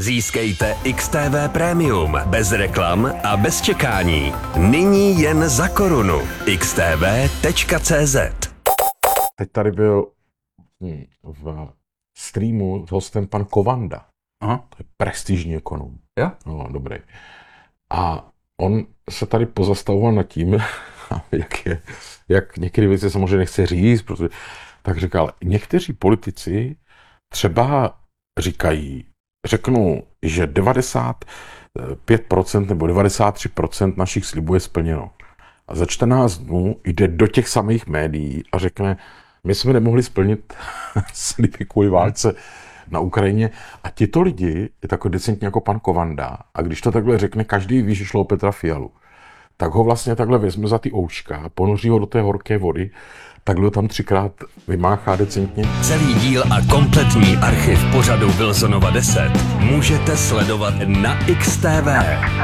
Získejte XTV Premium bez reklam a bez čekání. Nyní jen za korunu. xtv.cz. Teď tady byl v streamu s hostem pan Kovanda. Aha. To je prestižní ekonom. Jo? No, dobrý. A on se tady pozastavoval nad tím, jak některé věci samozřejmě nechce říct, protože tak říkal, někteří politici třeba řeknou, že 95% nebo 93% našich slibů je splněno. A za 14 dnů jde do těch samých médií a řekne, my jsme nemohli splnit sliby kvůli válce na Ukrajině. A tito lidi je takový decentní jako pan Kovanda. A když to takhle řekne, každý ví, že šlo o Petra Fialu. Tak ho vlastně takhle vezme za ty ouška, ponoří ho do té horké vody, takhle ho tam 3krát vymáchá decentně. Celý díl a kompletní archiv pořadu Wilsonova 10 můžete sledovat na XTV.